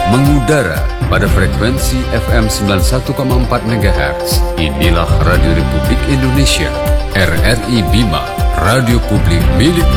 Mengudara pada frekuensi FM 91,4 MHz. Inilah Radio Republik Indonesia, RRI Bima, radio publik milik